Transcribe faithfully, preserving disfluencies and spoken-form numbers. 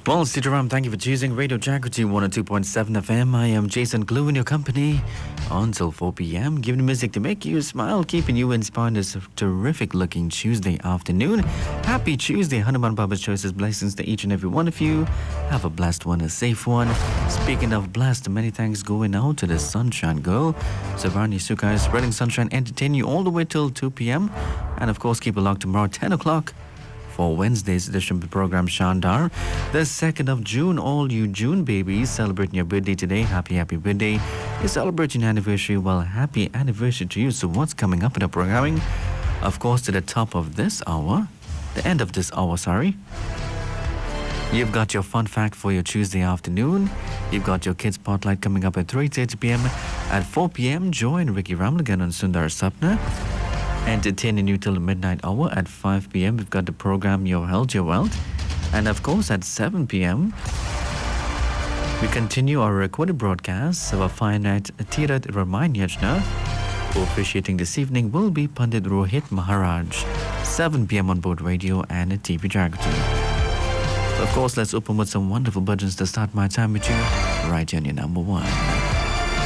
Well, Sitaram, thank you for choosing Radio Jagriti one oh two point seven F M. I am Jason Glue in your company until four p.m. Giving music to make you smile, keeping you inspired this terrific looking Tuesday afternoon. Happy Tuesday. Hanuman Baba's choices, blessings to each and every one of you. Have a blessed one, a safe one. Speaking of blessed, many thanks going out to the Sunshine Girl. Savarni Sukai spreading sunshine, entertain you all the way till two p.m. And of course, keep it locked tomorrow, ten o'clock. For Wednesday's edition of the program Shandar. The second of June, all you June babies celebrating your birthday today. Happy, happy birthday. You're celebrating your anniversary. Well, happy anniversary to you. So what's coming up in the programming? Of course, to the top of this hour, the end of this hour, sorry. You've got your fun fact for your Tuesday afternoon. You've got your kids spotlight coming up at three thirty p.m. At four p.m., join Ricky Ramlagan on Sundar Sapna. Entertaining you till the midnight hour. At five p.m. we've got the program Your Health, Your Wealth. And of course at seven p.m. we continue our recorded broadcast of a finite Tirat Ramayan Yajna. Officiating this evening will be Pandit Rohit Maharaj. seven p.m. on board radio and T V Jagriti. So of course, let's open with some wonderful bhajans to start my time with you. Right here on your number one.